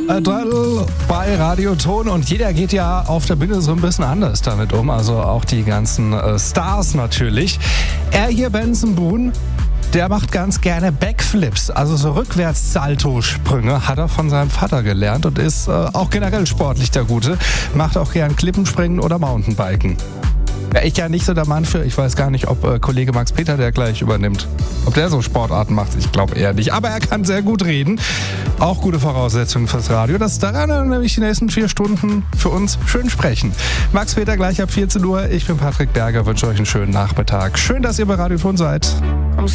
Adele bei Radioton und jeder geht ja auf der Bühne so ein bisschen anders damit um, also auch die ganzen Stars natürlich. Er hier, Benson Boone, der macht ganz gerne Backflips, also so Rückwärts-Salto-Sprünge, hat er von seinem Vater gelernt und ist auch generell sportlich der Gute, macht auch gern Klippenspringen oder Mountainbiken. Wäre ich ja nicht so der Mann für. Ich weiß gar nicht, ob Kollege Max Peter der gleich übernimmt. Ob der so Sportarten macht, ich glaube eher nicht. Aber er kann sehr gut reden. Auch gute Voraussetzungen fürs Radio. Das daran nämlich die nächsten 4 Stunden für uns schön sprechen. Max Peter gleich ab 14 Uhr. Ich bin Patrick Berger, wünsche euch einen schönen Nachmittag. Schön, dass ihr bei Radioton seid.